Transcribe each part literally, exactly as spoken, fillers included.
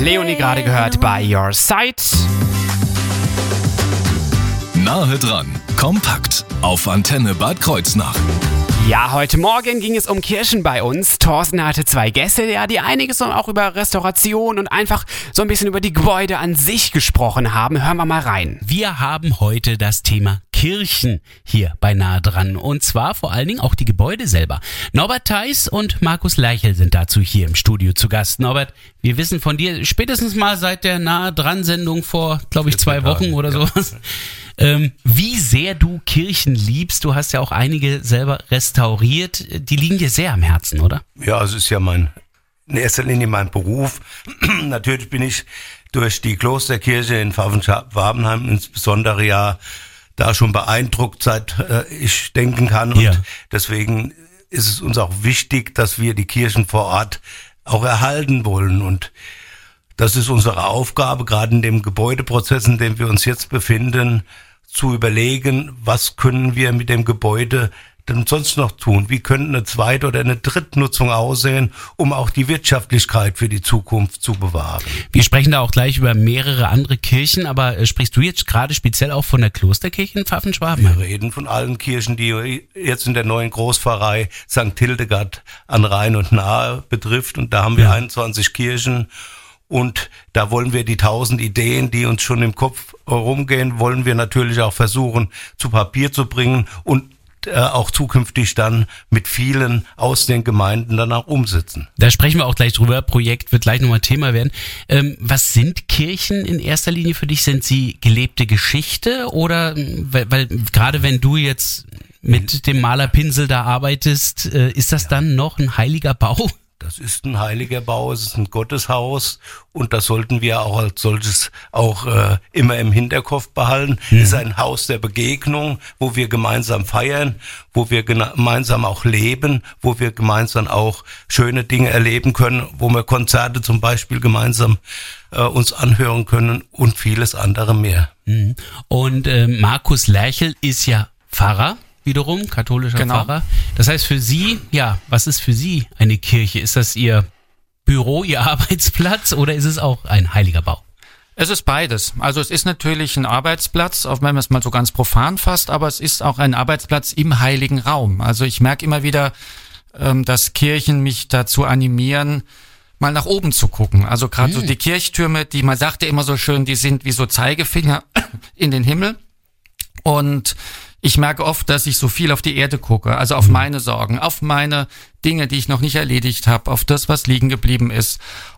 Leonie gerade gehört bei Your Side. Nahe dran, kompakt auf Antenne Bad Kreuznach. Ja, heute Morgen ging es um Kirchen bei uns. Thorsten hatte zwei Gäste, ja, die einiges auch über Restauration und einfach so ein bisschen über die Gebäude an sich gesprochen haben. Hören wir mal rein. Wir haben heute das Thema Kirchen hier bei Nahe dran und zwar vor allen Dingen auch die Gebäude selber. Norbert Theis und Markus Leichel sind dazu hier im Studio zu Gast. Norbert, wir wissen von dir spätestens mal seit der Nahe dran Sendung vor, glaube ich, zwei Wochen oder sowas, ähm, wie sehr du Kirchen liebst. Du hast ja auch einige selber restauriert. Die liegen dir sehr am Herzen, oder? Ja, es ist ja mein, in erster Linie mein Beruf. Natürlich bin ich durch die Klosterkirche in Pfaffenscheid-Wabenheim insbesondere ja da schon beeindruckt, seit äh, ich denken kann. Und ja. Deswegen ist es uns auch wichtig, dass wir die Kirchen vor Ort auch erhalten wollen. Und das ist unsere Aufgabe, gerade in dem Gebäudeprozess, in dem wir uns jetzt befinden, zu überlegen, was können wir mit dem Gebäude denn sonst noch tun? Wie könnte eine Zweit- oder eine Drittnutzung aussehen, um auch die Wirtschaftlichkeit für die Zukunft zu bewahren? Wir sprechen da auch gleich über mehrere andere Kirchen, aber äh, sprichst du jetzt gerade speziell auch von der Klosterkirche in Pfaffenschwaben? Wir reden von allen Kirchen, die jetzt in der neuen Großpfarrei Sankt Hildegard an Rhein und Nahe betrifft. Und da haben wir ja. einundzwanzig Kirchen. Und da wollen wir die tausend Ideen, die uns schon im Kopf rumgehen, wollen wir natürlich auch versuchen, zu Papier zu bringen und äh, auch zukünftig dann mit vielen aus den Gemeinden dann auch umsetzen. Da sprechen wir auch gleich drüber. Projekt wird gleich nochmal Thema werden. Ähm, was sind Kirchen in erster Linie für dich? Sind sie gelebte Geschichte oder, weil, weil gerade wenn du jetzt mit dem Malerpinsel da arbeitest, äh, ist das ja. dann noch ein heiliger Bau? Das ist ein heiliger Bau, es ist ein Gotteshaus und das sollten wir auch als solches auch äh, immer im Hinterkopf behalten. Mhm. Es ist ein Haus der Begegnung, wo wir gemeinsam feiern, wo wir gemeinsam auch leben, wo wir gemeinsam auch schöne Dinge erleben können, wo wir Konzerte zum Beispiel gemeinsam äh, uns anhören können und vieles andere mehr. Mhm. Und äh, Markus Leichel ist ja Pfarrer. Wiederum, katholischer genau. Pfarrer. Das heißt für Sie, ja, was ist für Sie eine Kirche? Ist das Ihr Büro, Ihr Arbeitsplatz oder ist es auch ein heiliger Bau? Es ist beides. Also es ist natürlich ein Arbeitsplatz, auch wenn man es mal so ganz profan fasst, aber es ist auch ein Arbeitsplatz im heiligen Raum. Also ich merke immer wieder, dass Kirchen mich dazu animieren, mal nach oben zu gucken. Also gerade hm. so die Kirchtürme, die man sagt ja immer so schön, die sind wie so Zeigefinger in den Himmel. Und ich merke oft, dass ich so viel auf die Erde gucke, also auf meine Sorgen, auf meine Dinge, die ich noch nicht erledigt habe, auf das, was liegen geblieben ist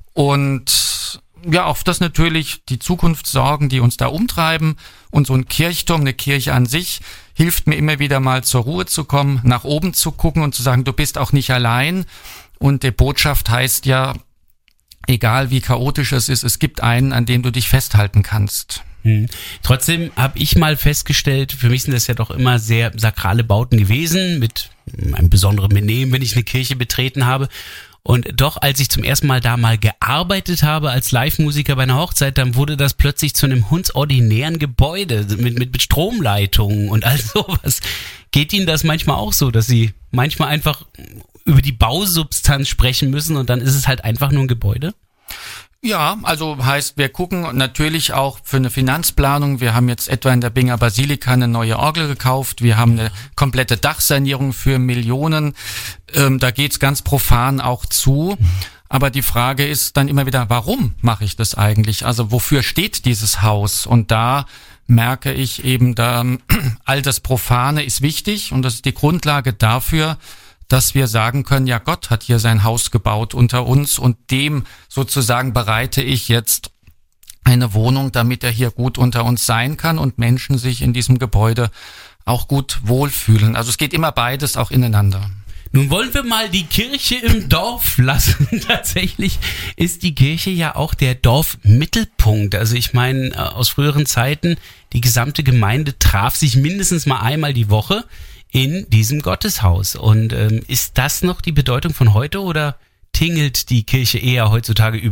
und ja, auf das natürlich die Zukunftssorgen, die uns da umtreiben. Und so ein Kirchturm, eine Kirche an sich, hilft mir immer wieder mal zur Ruhe zu kommen, nach oben zu gucken und zu sagen, du bist auch nicht allein. Und die Botschaft heißt ja, egal wie chaotisch es ist, es gibt einen, an dem du dich festhalten kannst. Hm. Trotzdem habe ich mal festgestellt, für mich sind das ja doch immer sehr sakrale Bauten gewesen, mit einem besonderen Benehmen, wenn ich eine Kirche betreten habe. Und doch, als ich zum ersten Mal da mal gearbeitet habe als Live-Musiker bei einer Hochzeit, dann wurde das plötzlich zu einem hundsordinären Gebäude mit, mit, mit Stromleitungen und all sowas. Geht Ihnen das manchmal auch so, dass Sie manchmal einfach über die Bausubstanz sprechen müssen und dann ist es halt einfach nur ein Gebäude? Ja, also heißt, wir gucken natürlich auch für eine Finanzplanung. Wir haben jetzt etwa in der Binger Basilika eine neue Orgel gekauft. Wir haben eine komplette Dachsanierung für Millionen. Ähm, da geht's ganz profan auch zu. Aber die Frage ist dann immer wieder, warum mache ich das eigentlich? Also wofür steht dieses Haus? Und da merke ich eben, da all das Profane ist wichtig und das ist die Grundlage dafür, dass wir sagen können, ja, Gott hat hier sein Haus gebaut unter uns und dem sozusagen bereite ich jetzt eine Wohnung, damit er hier gut unter uns sein kann und Menschen sich in diesem Gebäude auch gut wohlfühlen. Also es geht immer beides auch ineinander. Nun wollen wir mal die Kirche im Dorf lassen. Tatsächlich ist die Kirche ja auch der Dorfmittelpunkt. Also ich meine, aus früheren Zeiten, die gesamte Gemeinde traf sich mindestens mal einmal die Woche in diesem Gotteshaus. Und ähm, ist das noch die Bedeutung von heute oder tingelt die Kirche eher heutzutage über